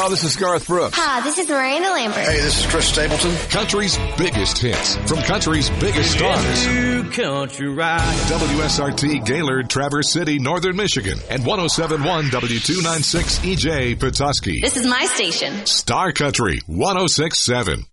y'all. This is Garth Brooks. Hi, this is Miranda Lambert. Hey, this is Chris Stapleton. Country's biggest hits from country's biggest stars. Country Ride. WSRT Gaylord, Traverse City, Northern Michigan, and 107.1 W296 EJ Petoskey. This is my station. Star Country 106.7.